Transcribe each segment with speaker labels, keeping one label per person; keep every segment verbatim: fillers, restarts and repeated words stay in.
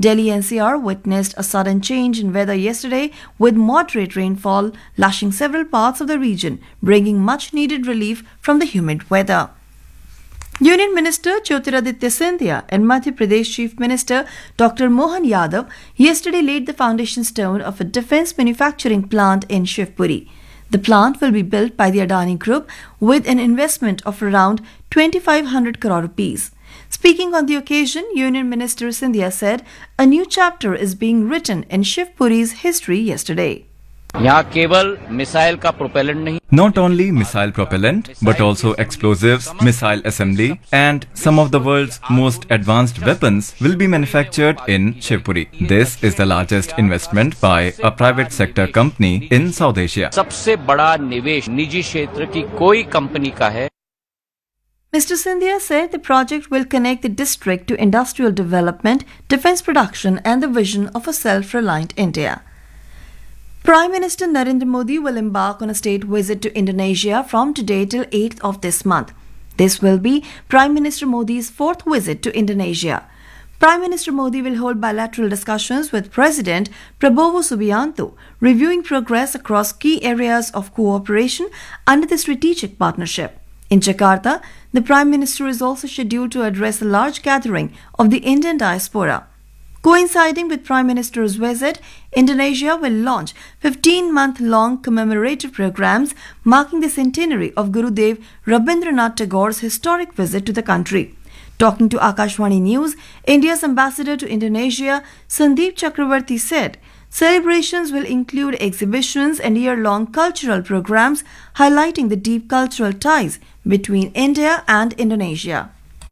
Speaker 1: Delhi N C R witnessed a sudden change in weather yesterday with moderate rainfall lashing several parts of the region, bringing much needed relief from the humid weather. Union Minister Jyotiraditya Scindia and Madhya Pradesh Chief Minister Doctor Mohan Yadav yesterday laid the foundation stone of a defence manufacturing plant in Shivpuri. The plant will be built by the Adani Group with an investment of around twenty-five hundred crore rupees. Speaking on the occasion, Union Minister Scindia said a new chapter is being written in Shivpuri's history yesterday.
Speaker 2: यहाँ केवल missile का propellant नहीं,
Speaker 3: Not only missile propellant, but also explosives, missile assembly, and some of the world's most advanced weapons will be manufactured in Shivpuri. This is the largest investment by a private sector company in South Asia.
Speaker 2: सबसे बड़ा निवेश निजी क्षेत्र की कोई company का है.
Speaker 1: Mister Scindia said the project will connect the district to industrial development, defence production, and the vision of a self-reliant India. Prime Minister Narendra Modi will embark on a state visit to Indonesia from today till eighth of this month. This will be Prime Minister Modi's fourth visit to Indonesia. Prime Minister Modi will hold bilateral discussions with President Prabowo Subianto, reviewing progress across key areas of cooperation under the strategic partnership. In Jakarta, the Prime Minister is also scheduled to address a large gathering of the Indian diaspora. Coinciding with Prime Minister's visit, Indonesia will launch fifteen-month-long commemorative programs marking the centenary of Gurudev Rabindranath Tagore's historic visit to the country. Talking to Akashvani News, India's ambassador to Indonesia, Sandeep Chakravarti, said celebrations will include exhibitions and year-long cultural programs highlighting the deep cultural ties between India and Indonesia.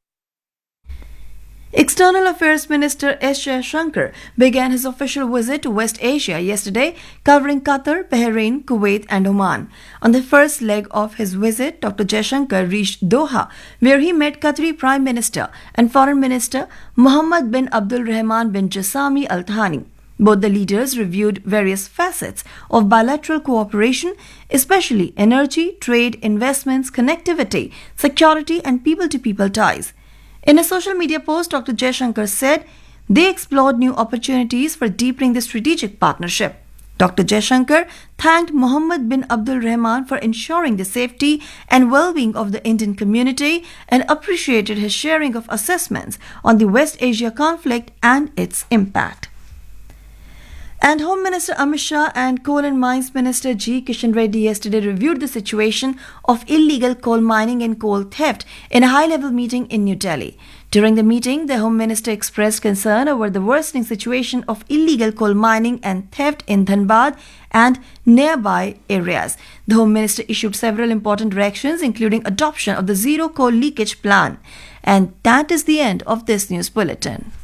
Speaker 1: External Affairs Minister S. Jaishankar began his official visit to West Asia yesterday, covering Qatar, Bahrain, Kuwait and Oman. On the first leg of his visit, Doctor Jaishankar reached Doha, where he met Qatari Prime Minister and Foreign Minister Mohammed bin Abdul Rahman bin Jassami Al Thani. Both the leaders reviewed various facets of bilateral cooperation, especially energy, trade, investments, connectivity, security and people-to-people ties. In a social media post, Doctor Jaishankar said they explored new opportunities for deepening the strategic partnership. Doctor Jaishankar thanked Mohammed bin Abdul Rahman for ensuring the safety and well-being of the Indian community and appreciated his sharing of assessments on the West Asia conflict and its impact. And Home Minister Amit Shah and Coal and Mines Minister G. Kishan Reddy yesterday reviewed the situation of illegal coal mining and coal theft in a high-level meeting in New Delhi. During the meeting, the Home Minister expressed concern over the worsening situation of illegal coal mining and theft in Dhanbad and nearby areas. The Home Minister issued several important directions, including adoption of the Zero Coal Leakage Plan. And that is the end of this news bulletin.